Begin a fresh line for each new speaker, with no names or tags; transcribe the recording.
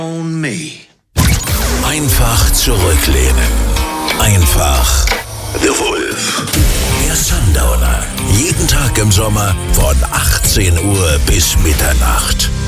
On me.
Einfach zurücklehnen. Einfach The Wolf. Der Sundowner. Jeden Tag im Sommer von 18 Uhr bis Mitternacht.